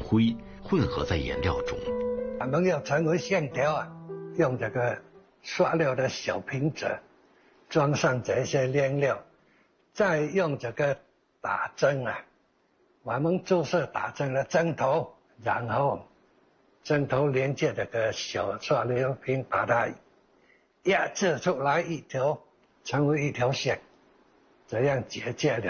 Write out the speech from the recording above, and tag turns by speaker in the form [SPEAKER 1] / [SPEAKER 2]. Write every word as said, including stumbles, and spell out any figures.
[SPEAKER 1] 灰混合在颜料中。
[SPEAKER 2] 我们要成为线条啊，用这个刷料的小瓶子装上这些颜料，再用这个打针啊，我们注射打针的针头，然后针头连接这个小刷料瓶，把它压制出来一条，成为一条线，这样结界了。